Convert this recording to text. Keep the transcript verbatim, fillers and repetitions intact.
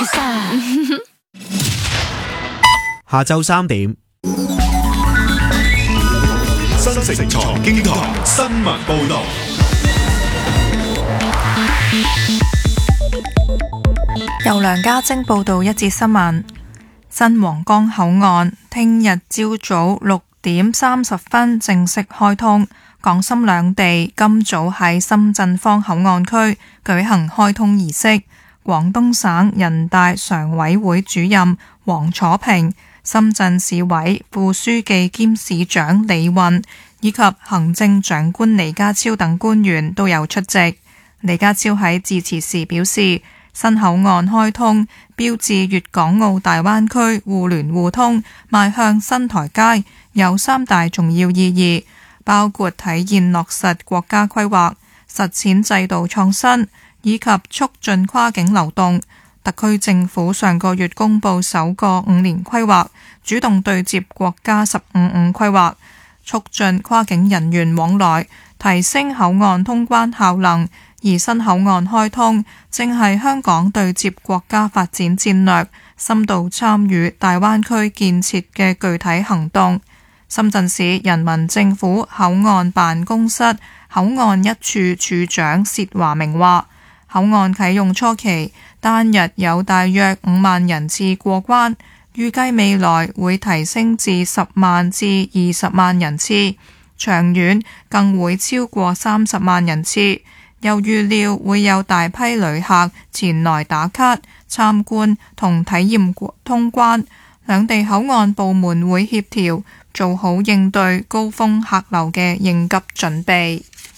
下晝三點， 新城財經台新聞報道。 由梁家晶報道一節新聞。新皇崗口岸聽日朝早六點三十分正式開通，港深兩地今早喺深圳方口岸區舉行開通儀式。廣東省人大常委會主任黃楚平、深圳市委副書記兼市長李運以及行政長官李家超等官員都有出席。李家超喺致辭時表示，新口岸開通標誌粵港澳大灣區互聯互通邁向新台階，有三大重要意義，包括體現落實國家規劃、實踐制度創新以及促進跨境流動。特區政府上個月公布首個五年規劃，主動對接國家十五五規劃，促進跨境人員往來，提升口岸通關效能。而新口岸開通正係香港對接國家發展戰略、深度參與大灣區建設嘅具體行動。深圳市人民政府口岸辦公室口岸一處處長薛華明話，口岸啟用初期單日有大約五萬人次過關，預計未來會提升至十萬至二十萬人次，長遠更會超過三十萬人次。又預料會有大批旅客前來打卡、參觀同體驗通關，兩地口岸部門會協調做好應對高峰客流嘅應急準備。